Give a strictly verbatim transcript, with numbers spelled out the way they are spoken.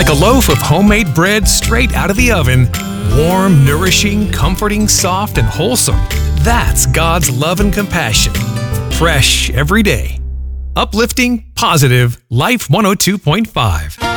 Like a loaf of homemade bread straight out of the oven, warm, nourishing, comforting, soft, and wholesome. That's God's love and compassion. Fresh every day. Uplifting, positive, Life one oh two point five.